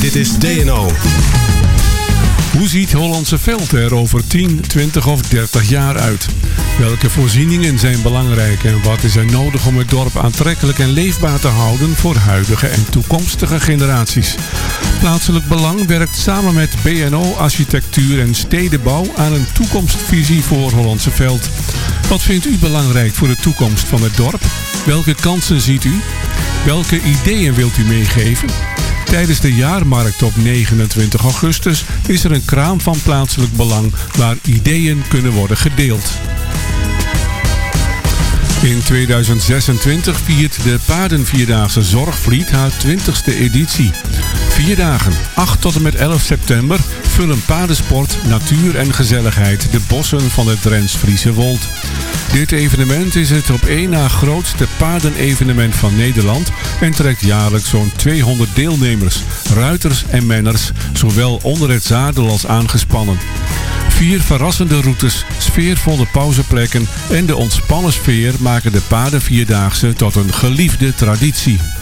Dit is DNO. Hoe ziet Hollandse Veld er over 10, 20 of 30 jaar uit? Welke voorzieningen zijn belangrijk en wat is er nodig om het dorp aantrekkelijk en leefbaar te houden voor huidige en toekomstige generaties? Plaatselijk Belang werkt samen met BNO Architectuur en Stedenbouw aan een toekomstvisie voor Hollandse Veld. Wat vindt u belangrijk voor de toekomst van het dorp? Welke kansen ziet u? Welke ideeën wilt u meegeven? Tijdens de jaarmarkt op 29 augustus is er een kraam van Plaatselijk Belang waar ideeën kunnen worden gedeeld. In 2026 viert de Paardenvierdaagse Zorgvliet haar 20e editie. 4 dagen, 8 tot en met 11 september, vullen paardensport, natuur en gezelligheid de bossen van het Drents-Friese Wold. Dit evenement is het op 1 na grootste paardenevenement van Nederland en trekt jaarlijks zo'n 200 deelnemers, ruiters en menners, zowel onder het zadel als aangespannen. 4 verrassende routes, sfeervolle pauzeplekken en de ontspannen sfeer maken de Paardenvierdaagse tot een geliefde traditie.